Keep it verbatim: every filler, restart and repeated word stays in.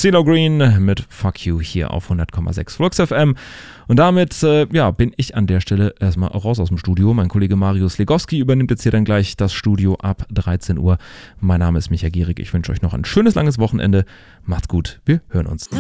CeeLo Green mit Fuck You hier auf hundert Komma sechs Flux F M. Und damit äh, ja, bin ich an der Stelle erstmal raus aus dem Studio. Mein Kollege Marius Legowski übernimmt jetzt hier dann gleich das Studio ab dreizehn Uhr. Mein Name ist Micha Gierig. Ich wünsche euch noch ein schönes langes Wochenende. Macht's gut. Wir hören uns.